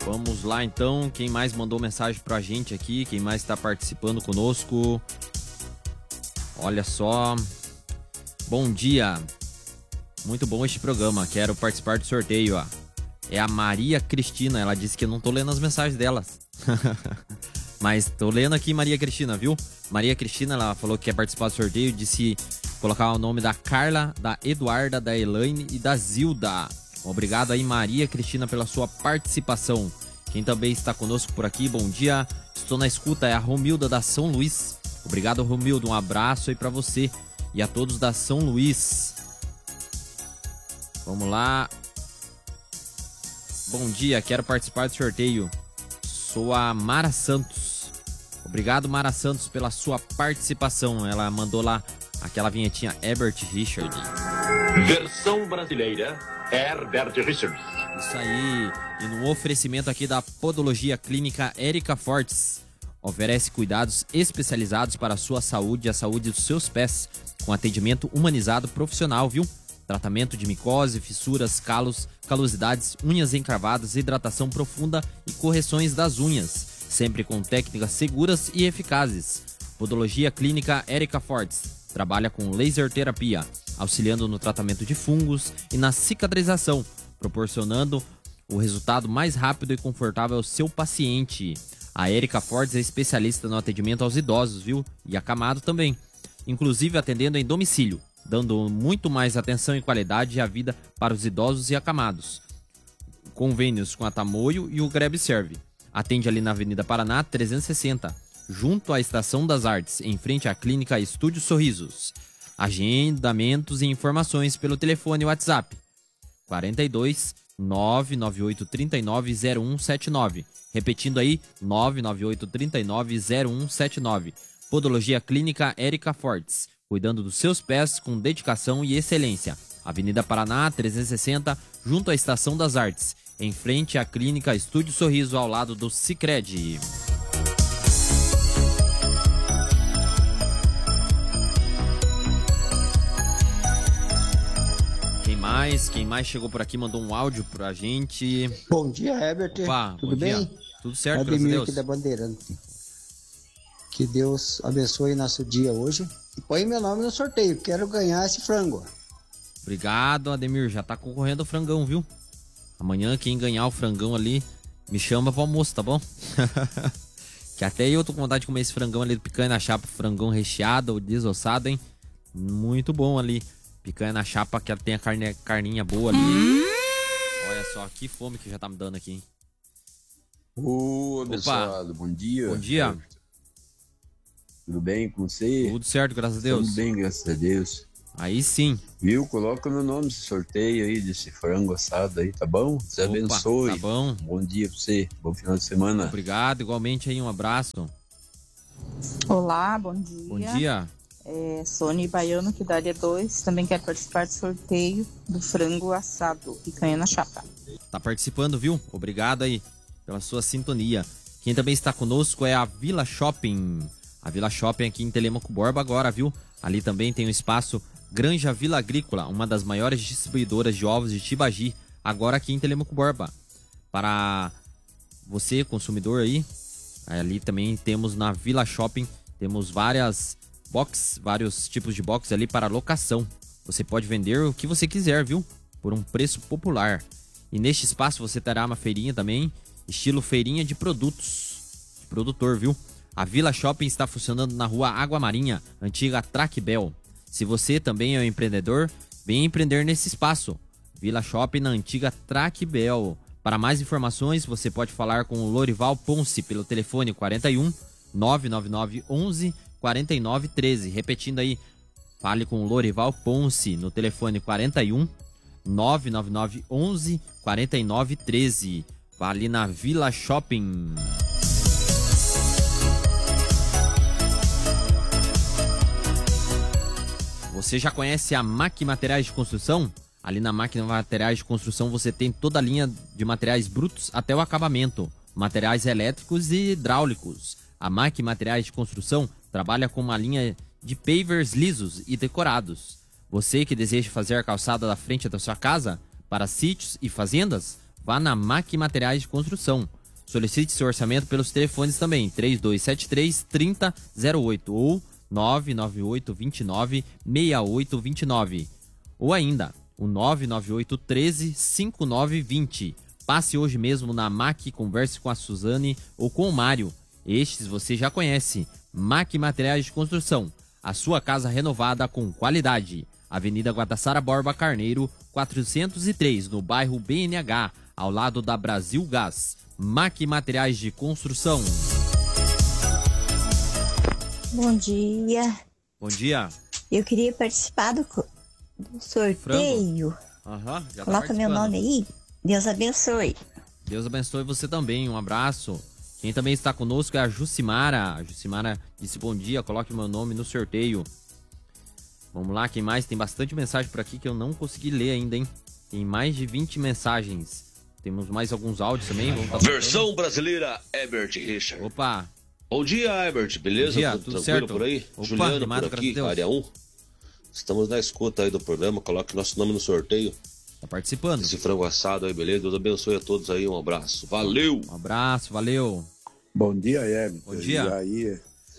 Vamos lá então, quem mais mandou mensagem pra gente aqui, quem mais tá participando conosco. Olha só. Bom dia. Muito bom este programa, quero participar do sorteio, ó. É a Maria Cristina, ela disse que eu não tô lendo as mensagens delas. Mas tô lendo aqui, Maria Cristina, viu? Maria Cristina, ela falou que quer participar do sorteio, disse colocar o nome da Carla, da Eduarda, da Elaine e da Zilda. Obrigado aí, Maria Cristina, pela sua participação. Quem também está conosco por aqui, bom dia. Estou na escuta, é a Romilda da São Luís. Obrigado, Romilda, um abraço aí pra você e a todos da São Luís. Vamos lá. Bom dia, quero participar do sorteio. Sou a Mara Santos. Obrigado, Mara Santos, pela sua participação. Ela mandou lá aquela vinhetinha Herbert Richard. Versão brasileira, Herbert Richard. Isso aí. E no oferecimento aqui da Podologia Clínica Érica Fortes. Oferece cuidados especializados para a sua saúde e a saúde dos seus pés. Com atendimento humanizado profissional, viu? Tratamento de micose, fissuras, calos, calosidades, unhas encravadas, hidratação profunda e correções das unhas. Sempre com técnicas seguras e eficazes. Podologia Clínica Érica Fortes. Trabalha com laser terapia, auxiliando no tratamento de fungos e na cicatrização, proporcionando o resultado mais rápido e confortável ao seu paciente. A Érica Fortes é especialista no atendimento aos idosos, viu? E acamado também. Inclusive atendendo em domicílio, dando muito mais atenção e qualidade à vida para os idosos e acamados. Convênios com a Tamoio e o Grebserve. Atende ali na Avenida Paraná 360, junto à Estação das Artes, em frente à Clínica Estúdio Sorrisos. Agendamentos e informações pelo telefone WhatsApp 42 998 39 0179. Repetindo aí, 998 39 0179. Podologia Clínica Érica Fortes. Cuidando dos seus pés com dedicação e excelência. Avenida Paraná 360, junto à Estação das Artes. Em frente à Clínica Estúdio Sorriso, ao lado do Sicredi. Quem mais chegou por aqui, mandou um áudio pra gente. Bom dia, Herbert. Opa, tudo bem? Dia. Tudo certo, Ademir graças a Deus. Aqui da Bandeirante. Que Deus abençoe nosso dia hoje. E põe meu nome no sorteio, quero ganhar esse frango. Obrigado, Ademir, já tá concorrendo o frangão, viu? Amanhã quem ganhar o frangão ali, me chama pro almoço, tá bom? Que até eu tô com vontade de comer esse frangão ali, picanha na chapa, frangão recheado ou desossado, hein? Muito bom ali. Picanha na chapa, que ela tem a carninha boa ali. Olha só, que fome que já tá me dando aqui, hein? Ô, abençoado, bom dia. Bom dia. Tudo bem com você? Tudo certo, graças a Deus. Tudo bem, graças a Deus. Aí sim. Viu? Coloca meu nome nesse sorteio aí, desse frango assado aí, tá bom? Deus abençoe. Tá bom. Bom dia pra você, bom final de semana. Obrigado, igualmente aí, um abraço. Olá, bom dia. Bom dia. Sônia Baiano, que da área 2, também quer participar do sorteio do frango assado, picanha na chapa. Tá participando, viu? Obrigado aí pela sua sintonia. Quem também está conosco é a Vila Shopping. A Vila Shopping aqui em Telêmaco Borba agora, viu? Ali também tem o espaço Granja Vila Agrícola, uma das maiores distribuidoras de ovos de Tibagi, agora aqui em Telêmaco Borba. Para você, consumidor aí, ali também temos na Vila Shopping, temos vários tipos de box ali para locação. Você pode vender o que você quiser, viu? Por um preço popular. E neste espaço você terá uma feirinha também, estilo feirinha de produtos, de produtor, viu? A Vila Shopping está funcionando na rua Água Marinha, antiga Traquebel. Se você também é um empreendedor, venha empreender nesse espaço. Vila Shopping na antiga Traquebel. Para mais informações, você pode falar com o Lorival Ponce pelo telefone 41 999 11 49 13. Repetindo aí, fale com o Lorival Ponce no telefone 41 999 11 49 13. Vá ali na Vila Shopping. Você já conhece a MAC Materiais de Construção? Ali na MAC Materiais de Construção você tem toda a linha de materiais brutos até o acabamento, materiais elétricos e hidráulicos. A MAC Materiais de Construção trabalha com uma linha de pavers lisos e decorados. Você que deseja fazer a calçada da frente da sua casa, para sítios e fazendas, vá na MAC Materiais de Construção. Solicite seu orçamento pelos telefones também, 3273-3008 ou 998-29-6829. Ou ainda, o 998-13-5920. Passe hoje mesmo na MAC, converse com a Suzane ou com o Mário. Estes você já conhece. MAC Materiais de Construção. A sua casa renovada com qualidade. Avenida Guatassara Borba Carneiro, 403, no bairro BNH, ao lado da Brasil Gás. MAC Materiais de Construção. Bom dia. Bom dia. Eu queria participar do sorteio. Aham, já tá Coloca meu nome aí. Deus abençoe. Deus abençoe você também. Um abraço. Quem também está conosco é a Jucimara. A Jucimara disse bom dia, coloque meu nome no sorteio. Vamos lá, quem mais? Tem bastante mensagem por aqui que eu não consegui ler ainda, hein? Tem mais de 20 mensagens. Temos mais alguns áudios também. Vamos Versão brasileira, Herbert Richard. Opa! Bom dia, Herbert. Beleza? Bom dia, tudo tudo tranquilo certo? por aí? Opa, Juliano animado, por aqui, graças a Deus. área 1. Estamos na escuta aí do programa. Coloque nosso nome no sorteio. Tá participando. Esse frango assado aí, beleza? Deus abençoe a todos aí. Um abraço. Valeu! Um abraço, valeu. Bom dia, Herbert. Bom dia. E aí,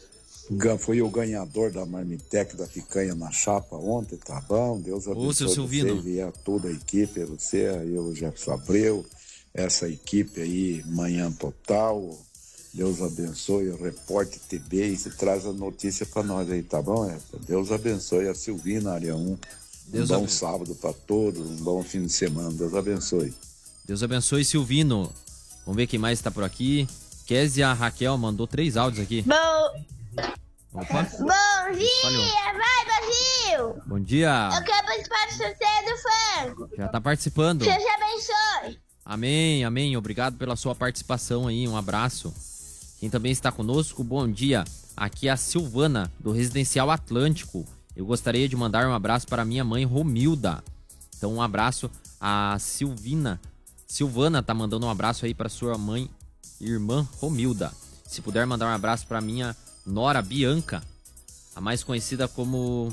fui o ganhador da Marmitec da picanha na chapa ontem, tá bom? Deus abençoe seu você Silvino. e a toda a equipe, você, aí o Jefferson Abreu, essa equipe aí, Manhã Total. Deus abençoe o Repórter TV e se traz a notícia pra nós aí, tá bom, Herbert? Deus abençoe a Silvina, área 1. Deus bom abençoe. sábado pra todos, um bom fim de semana. Deus abençoe. Deus abençoe, Silvino. Vamos ver quem mais está por aqui. Kézia Raquel mandou 3 áudios aqui. Bom Opa, dia, Falhou. vai Brasil! bom dia. Eu quero participar do sorteio do frango. Já tá participando. Deus abençoe. Amém, amém. Obrigado pela sua participação aí. Um abraço. Quem também está conosco, bom dia. Aqui é a Silvana, do Residencial Atlântico. Eu gostaria de mandar um abraço para minha mãe, Romilda. Então, um abraço a Silvina. Silvana tá mandando um abraço aí para sua mãe, irmã Romilda. Se puder mandar um abraço para minha nora, Bianca, a mais conhecida como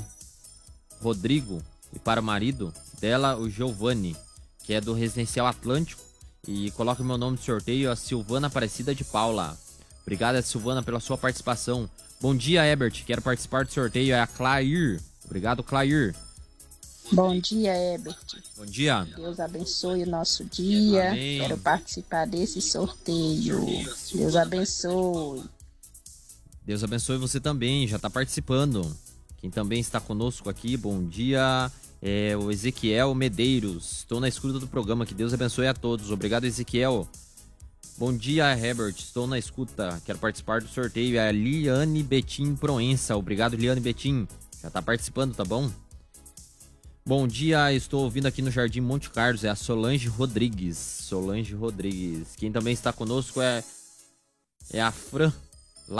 Rodrigo, e para o marido dela, o Giovanni, que é do Residencial Atlântico. E coloca o meu nome de sorteio, a Silvana Aparecida de Paula. Obrigada, Silvana, pela sua participação. Bom dia, Herbert. Quero participar do sorteio. É a Clair. Obrigado, Clair. Bom dia, Herbert. Bom dia. Deus abençoe o nosso dia. Amém. Quero participar desse sorteio. Deus abençoe. Deus abençoe você também. Já está participando. Quem também está conosco aqui, bom dia, é o Ezequiel Medeiros. Estou na escuta do programa. Que Deus abençoe a todos. Obrigado, Ezequiel. Bom dia, Herbert. Estou na escuta. Quero participar do sorteio. É a Liane Betim Proença. Obrigado, Liane Betim. Já está participando, tá bom? Bom dia, estou ouvindo aqui no Jardim Monte Carlos. É a Solange Rodrigues. Solange Rodrigues. Quem também está conosco é a Fran